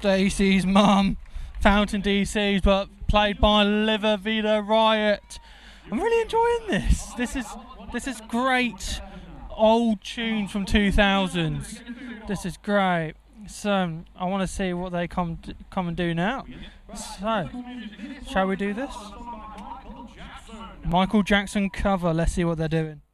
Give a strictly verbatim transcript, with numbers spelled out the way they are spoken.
Stacey's mum, Fountain D Cs, but played by Liver Vida Riot. I'm really enjoying this. This is this is great old tune from two thousands. This is great. So I want to see what they come d- come and do now. So, shall we do this? Michael Jackson cover. Let's see what they're doing.